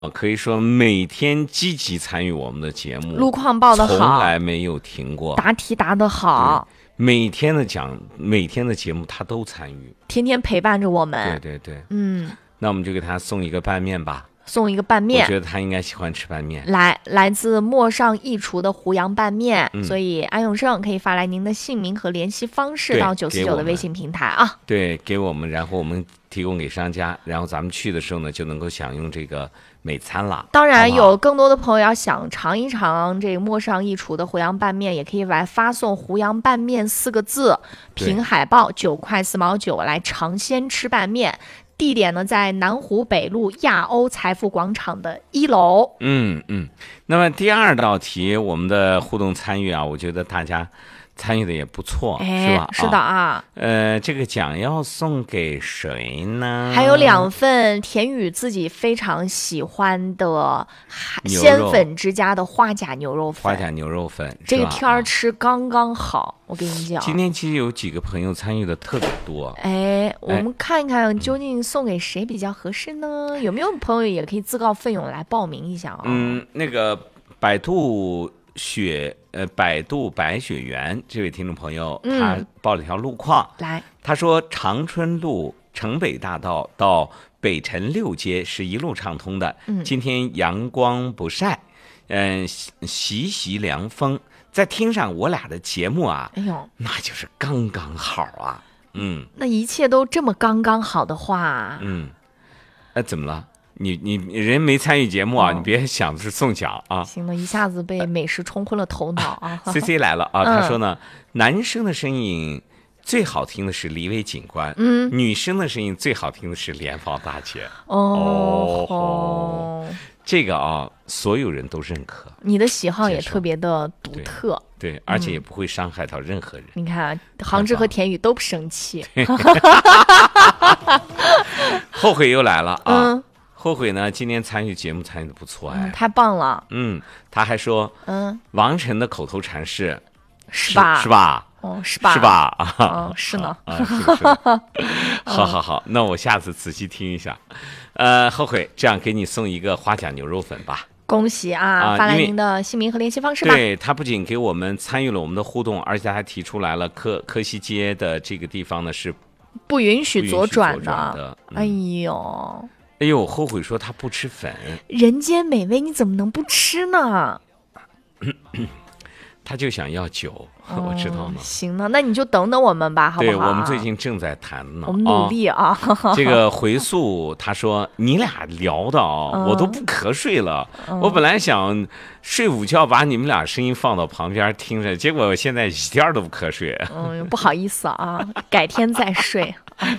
可以说每天积极参与我们的节目， 路况报得好， 从来没有停过， 答题答得好， 每天的节目他都参与， 天天陪伴着我们。 对对对， 那我们就给他送一个拌面吧。 送一个拌面， 我觉得他应该喜欢吃拌面。 来自陌上一厨的胡杨拌面，所以安永胜可以发来您的姓名和联系方式到949的微信平台啊。 对，给我们，然后我们提供给商家，然后咱们去的时候呢，就能够享用这个美餐了。 当然，有更多的朋友要想尝一尝这个陌上一厨的胡杨拌面，也可以来发送胡杨拌面4个字，凭海报9块4毛9来尝鲜吃拌面。地点呢，在南湖北路亚欧财富广场的1楼。 那么第二道题，我们的互动参与啊，我觉得大家参与的也不错，是吧？ 是的啊。 这个奖要送给谁呢？ 还有2份田宇自己非常喜欢的鲜粉之家的花甲牛肉粉。 花甲牛肉粉， 这个天儿吃刚刚好。我跟你讲， 今天其实有几个朋友参与的特别多。 我们看一看究竟送给谁比较合适呢？有没有朋友也可以自告奋勇来报名一下啊？ 那个百度白雪园这位听众朋友，他报了条路况，他说长春路城北大道到北辰6街是一路畅通的，今天阳光不晒，习习凉风，再听上我俩的节目啊，那就是刚刚好啊。 那一切都这么刚刚好的话， 怎么了？你人没参与节目啊，你别想着是送奖啊。 行了，一下子被美食冲昏了头脑啊。 CC 来了啊，他说呢，男生的声音最好听的是李伟警官，女生的声音最好听的是莲芳大姐。这个啊，所有人都认可。你的喜好也特别的独特， 对，而且也不会伤害到任何人。 你看，杭志和田宇都不生气。 后悔又来了啊！后悔呢，今天参与节目参与的不错太棒了。 他还说，王晨的口头禅是吧？ 是吧？ 是吧？ 是吧？ 是呢。 好，那我下次仔细听一下。后悔，这样给你送一个花甲牛肉粉吧。 恭喜啊！发来您的姓名和联系方式吧。 对，他不仅给我们参与了我们的互动，而且还提出来了柯西街的这个地方呢是不允许左转的。哎呦， 后悔说他不吃粉。 人间美味你怎么能不吃呢？ 他就想要酒，我知道吗？ 行呢，那你就等等我们吧，好不好？ 对，我们最近正在谈呢， 我们努力啊。 这个回溯，他说你俩聊的我都不瞌睡了。我本来想睡午觉，把你们俩声音放到旁边听着，结果我现在一点都不瞌睡。 不好意思啊，改天再睡。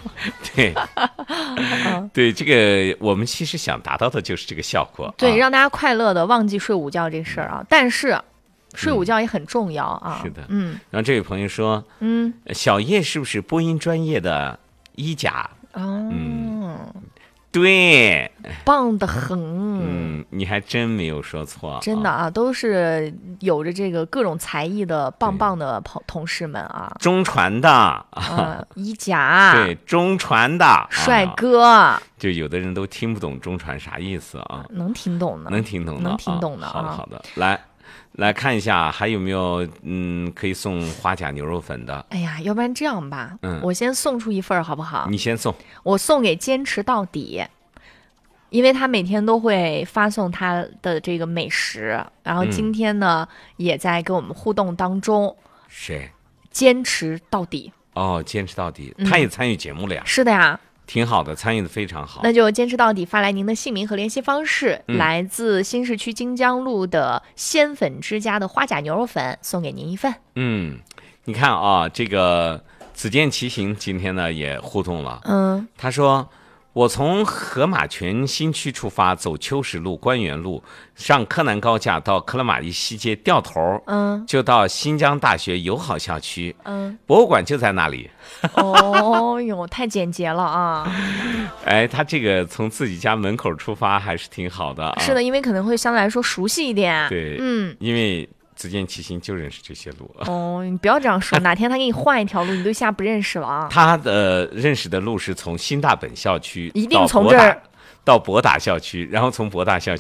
对，这个我们其实想达到的就是这个效果。 对，让大家快乐的忘记睡午觉这事儿啊，但是。睡午觉也很重要啊。 是的，然后这位朋友说，小叶是不是播音专业的一甲？对， 棒得很。 你还真没有说错， 真的啊，都是有着这个各种才艺的棒的同事们啊。 中传的， 一甲， 对，中传的帅哥， 就有的人都听不懂中传啥意思啊？ 能听懂的， 能听懂的。好的，来看一下还有没有可以送花甲牛肉粉的。 哎呀，要不然这样吧，我先送出一份好不好？ 你先送。 我送给坚持到底，因为他每天都会发送他的这个美食，然后今天呢也在跟我们互动当中。 谁？ 坚持到底。 坚持到底，他也参与节目了呀。 是的呀。 挺好的，参与的非常好。 那就坚持到底，发来您的姓名和联系方式，来自新市区金江路的鲜粉之家的花甲牛肉粉，送给您一份。 你看啊，这个子健骑行今天呢也互动了。他说我从河马泉新区出发，走秋实路、官园路，上柯南高架到克拉玛依西街，掉头，就到新疆大学友好校区，博物馆就在那里。 太简洁了啊！ 他这个从自己家门口出发还是挺好的。 是的，因为可能会相对来说熟悉一点。 对，因为子健骑行就认识这些路。 你不要这样说，哪天他给你换一条路，你都一下不认识了啊。 他的认识的路是从新大本校区一定从这儿到博大校区，然后从博大校区